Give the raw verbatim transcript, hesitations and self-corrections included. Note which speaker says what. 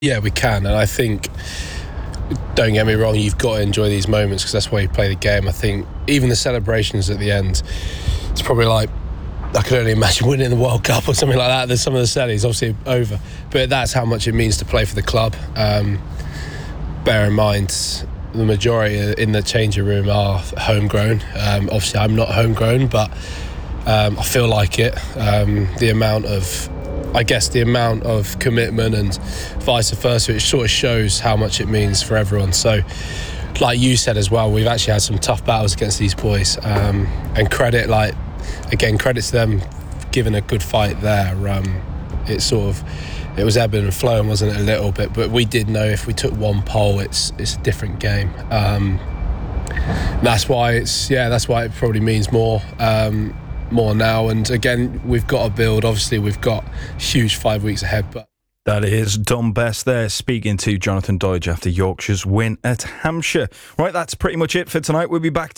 Speaker 1: Yeah, we can, and I think, don't get me wrong, you've got to enjoy these moments because that's why you play the game. I think even the celebrations at the end, it's probably like, I could only imagine winning the World Cup or something like that. There's some of the settings obviously over, but that's how much it means to play for the club. Um, bear in mind, the majority in the changing room are homegrown. Um, obviously, I'm not homegrown, but um, I feel like it. Um, the amount of I guess the amount of commitment and vice versa, it sort of shows how much it means for everyone. So, like you said as well, we've actually had some tough battles against these boys, um, and credit, like again, credit to them giving a good fight there. Um, it sort of, it was ebbing and flowing, wasn't it, a little bit? But we did know if we took one pole, it's it's a different game. Um, that's why it's yeah, that's why it probably means more. Um, more now, and again we've got to build. Obviously we've got huge five weeks ahead, but
Speaker 2: that is Dom Bess there speaking to Jonathan Doidge after Yorkshire's win at Hampshire. Right, that's pretty much it for tonight. We'll be back